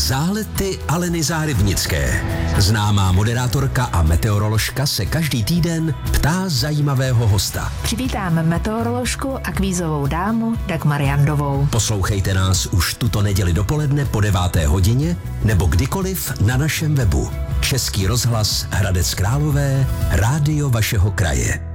Zálety Aleny Zárybnické. Známá moderátorka a meteoroložka se každý týden ptá zajímavého hosta. Přivítám meteoroložku a kvízovou dámu Dagmar Jandovou. Poslouchejte nás už tuto neděli dopoledne po 9. hodině nebo kdykoliv na našem webu. Český rozhlas Hradec Králové, rádio vašeho kraje.